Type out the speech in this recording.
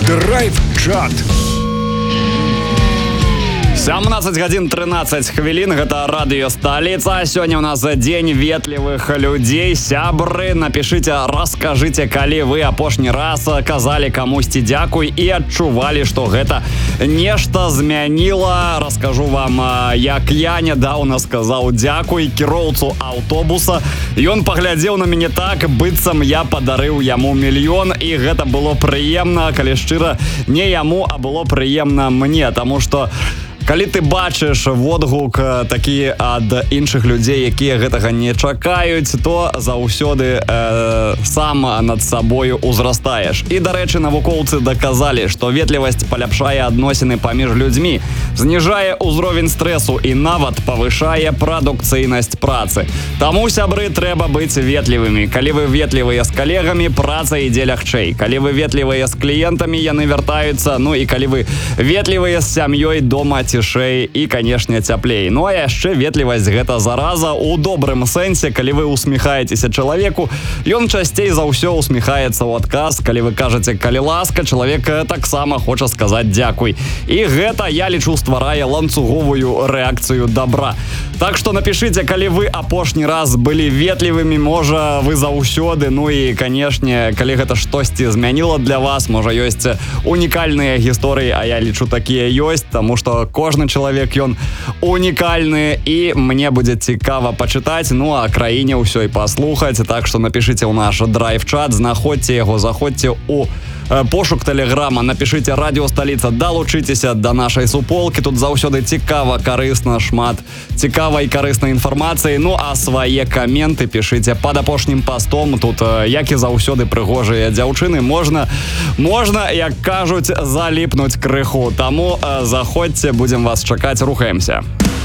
Драйв-чат. 17 гадзін 13 хвілін, гэта радыё Сталіца. Сёння ў нас дзень ветлівых людзей. Сябры, напішыце, раскажыце, калі вы апошні раз казалі камусьці дзякуй і адчувалі, што гэта нешта змяніла. Раскажу вам, як я нядаўна сказаў дзякуй кіроўцу аўтобуса. Ён паглядзеў на мяне так, быццам я падарыў яму мільён, і гэта было прыемна, калі шчыра, не яму, а было прыемна мне, таму што калі ты бачыш водгук такі ад іншых людзей, якія гэтага не чакаюць, то заўсёды сам над сабою узрастаеш. І, дарэчы, навукоўцы даказалі, што ветлівасць паляпшае адносіны паміж людзьмі, зніжае ўзровень стрэсу і нават павышае прадукцыйнасць працы. Таму, сябры, трэба быць ветлівымі. Калі вы ветлівыя з калегамі, праца ідзе лягчэй. Калі вы ветлівыя з кліентамі, яны вяртаюцца. Ну і калі вы ветлівыя з сям'ёй, дома цішэй і, канешне, цяплей. Ну а яшчэ ветлівасць гэта зараза ў добрым сэнсе. Калі вы усміхаецеся чалавеку, ён часцей за ўсё усміхаецца ў адказ. Калі вы кажаце «калі ласка», чалавек таксама хоча сказаць «дзякуй». І гэта, я лічу, стварае ланцуговую рэакцыю добра. Так што напішыце, калі вы апошні раз былі ветлівымі, можа, вы заўсёды. Ну і, канешне, калі гэта штосьці змяніла для вас, можа, ёсць унікальныя гісторыі, а я лічу, такія ёсць, таму што кожны чалавек, ён унікальны, і мне будзе цікава пачытаць, ну а краіне ўсё і паслухаць. Так што напішыце ў наш драйв-чат, знаходзьце яго, заходзьце ў пошук тэлеграма, напішыце радыё Сталіца, далучыцеся да нашай суполкі, тут заўсёды цікава, карысна, шмат цікавай карыснай інфармацыі. Ну а свае каменты пішыце пад апошнім пастом, тут, як і заўсёды, прыгожыя дзяўчыны, можна, як кажуць, заліпнуць крыху. Таму заходзьце, будзем вас чакаць, рухаемся.